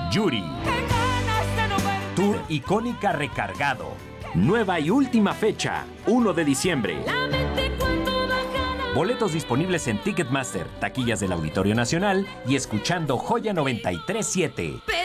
Yuri. Tour Icónica Recargado. Nueva y última fecha, 1 de diciembre. Boletos disponibles en Ticketmaster, taquillas del Auditorio Nacional y escuchando Joya 93.7.